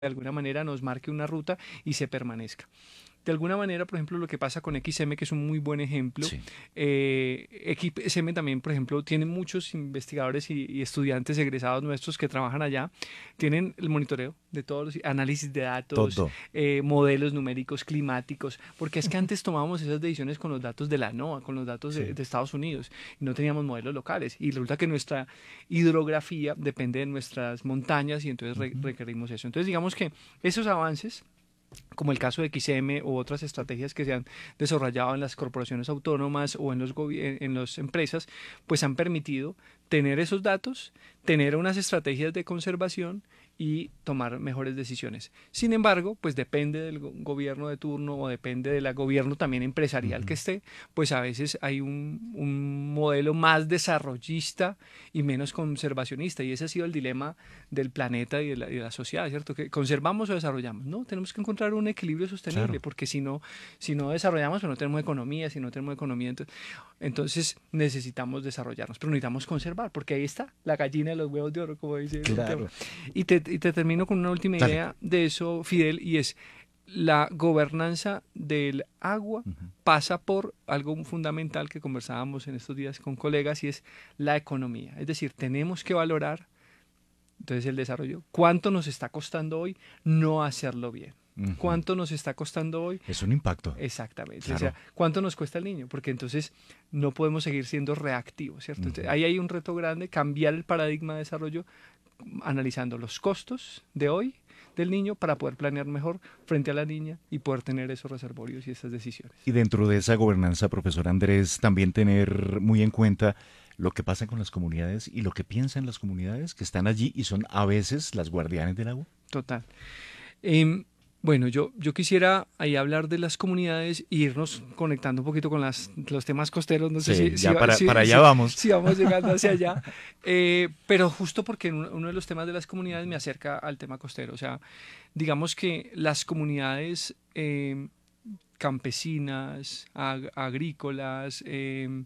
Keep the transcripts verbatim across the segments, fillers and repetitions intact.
de alguna manera nos marque una ruta y se permanezca. De alguna manera, por ejemplo, lo que pasa con X M, que es un muy buen ejemplo, Sí. eh, X M también, por ejemplo, tiene muchos investigadores y, y estudiantes egresados nuestros que trabajan allá, tienen el monitoreo de todos los análisis de datos, Todo. eh, modelos numéricos, climáticos, porque es que antes tomábamos esas decisiones con los datos de la NOAA, con los datos de, Sí. de Estados Unidos, y no teníamos modelos locales, y resulta que nuestra hidrografía depende de nuestras montañas, y entonces re- Ujú. requerimos eso. Entonces, digamos que esos avances, como el caso de X M u otras estrategias que se han desarrollado en las corporaciones autónomas o en los gobi- en las empresas, pues han permitido tener esos datos, tener unas estrategias de conservación y tomar mejores decisiones. Sin embargo, pues depende del go- gobierno de turno o depende del gobierno también empresarial que Ujú. esté, pues a veces hay un, un modelo más desarrollista y menos conservacionista, y ese ha sido el dilema del planeta y de la, y de la sociedad, ¿cierto? Que conservamos o desarrollamos. No, tenemos que encontrar un equilibrio sostenible, Claro. porque si no, si no desarrollamos, pues no tenemos economía, si no tenemos economía, entonces, entonces necesitamos desarrollarnos, pero necesitamos conservar, porque ahí está la gallina de los huevos de oro, como dice el tema. Claro. Y te, y te termino con una última Dale. idea de eso, Fidel, y es la gobernanza del agua Ujú. pasa por algo fundamental que conversábamos en estos días con colegas, y es la economía. Es decir, tenemos que valorar entonces el desarrollo. ¿Cuánto nos está costando hoy no hacerlo bien? Ujú. ¿Cuánto nos está costando hoy? Es un impacto. Exactamente. Claro. O sea, ¿cuánto nos cuesta el niño? Porque entonces no podemos seguir siendo reactivos, ¿cierto? Entonces, Ujú. ahí hay un reto grande, cambiar el paradigma de desarrollo analizando los costos de hoy del niño para poder planear mejor frente a la niña y poder tener esos reservorios y esas decisiones. Y dentro de esa gobernanza, profesor Andrés, también tener muy en cuenta lo que pasa con las comunidades y lo que piensan las comunidades que están allí y son a veces las guardianes del agua. Total. Em, bueno, yo, yo quisiera ahí hablar de las comunidades e irnos conectando un poquito con las, los temas costeros. No sé Sí, si, si, ya va- para, si, para allá si- vamos. si vamos llegando hacia allá, eh, pero justo porque uno, uno de los temas de las comunidades me acerca al tema costero. O sea, digamos que las comunidades em, campesinas, ag- agrícolas, em,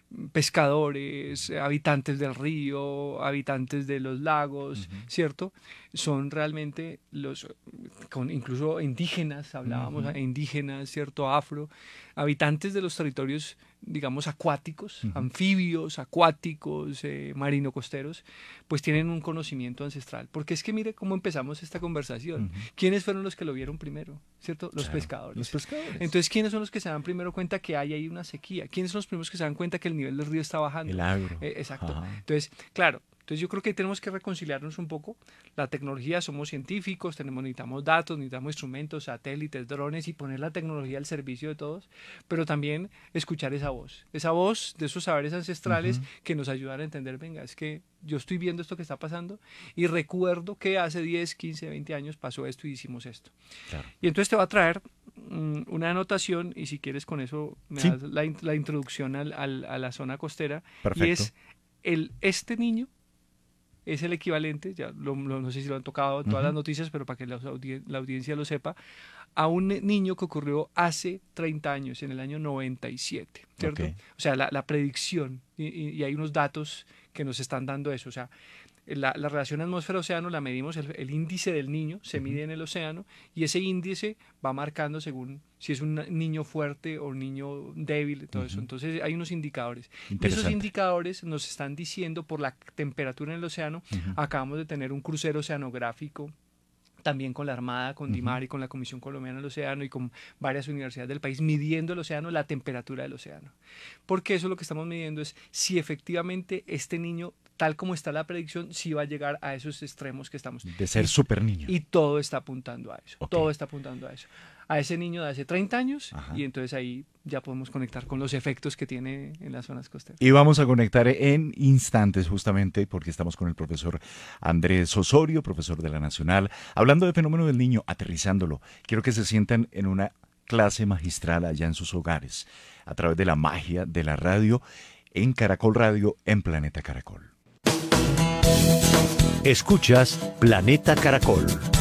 pescadores, habitantes del río, habitantes de los lagos, Ujú. ¿cierto? Son realmente los, con incluso indígenas, hablábamos, Ujú. indígenas, ¿cierto? Afro, habitantes de los territorios, digamos, acuáticos, Ujú. anfibios, acuáticos, eh, marino-costeros, pues tienen un conocimiento ancestral. Porque es que mire cómo empezamos esta conversación. Ujú. ¿Quiénes fueron los que lo vieron primero? ¿Cierto? Los Claro. pescadores. Los pescadores. Entonces, ¿quiénes son los que se dan primero cuenta que hay ahí una sequía? ¿Quiénes son los primeros que se dan cuenta que el nivel del río está bajando? El agro. Eh, exacto. Ajá. Entonces, claro, entonces yo creo que tenemos que reconciliarnos un poco. La tecnología, somos científicos, tenemos, necesitamos datos, necesitamos instrumentos, satélites, drones, y poner la tecnología al servicio de todos, pero también escuchar esa voz, esa voz de esos saberes ancestrales Ujú. que nos ayudan a entender, venga, es que yo estoy viendo esto que está pasando y recuerdo que hace diez, quince, veinte años pasó esto y hicimos esto. Claro. Y entonces te va a traer mm, una anotación, y si quieres con eso me Sí. das la, in- la introducción al- al- a la zona costera, y Perfecto. es el, este niño es el equivalente, ya lo- lo- no sé si lo han tocado en todas Ujú. las noticias, pero para que la, audien- la audiencia lo sepa, a un ne- niño que ocurrió hace treinta años, en el año noventa y siete, ¿cierto? Ok. O sea, la, la predicción, y, y- y hay unos datos que nos están dando eso, o sea, la, la relación atmósfera-océano la medimos, el, el índice del niño se Ujú. mide en el océano, y ese índice va marcando según si es un niño fuerte o un niño débil, todo eso. Ujú. Entonces hay unos indicadores. Y esos Interesante. indicadores nos están diciendo por la temperatura en el océano. Ujú. Acabamos de tener un crucero oceanográfico también con la Armada, con Ujú. DIMAR y con la Comisión Colombiana del Océano y con varias universidades del país midiendo el océano, la temperatura del océano. Porque eso lo que estamos midiendo es si efectivamente este niño, tal como está la predicción, si va a llegar a esos extremos que estamos. De ser Y, súper niño. y todo está apuntando a eso, Ok. todo está apuntando a eso. A ese niño de hace treinta años, Ajá. y entonces ahí ya podemos conectar con los efectos que tiene en las zonas costeras. Y vamos a conectar en instantes justamente porque estamos con el profesor Andrés Osorio, profesor de la Nacional, hablando del fenómeno del niño, aterrizándolo. Quiero que se sientan en una clase magistral allá en sus hogares, a través de la magia de la radio, en Caracol Radio, en Planeta Caracol. Escuchas Planeta Caracol.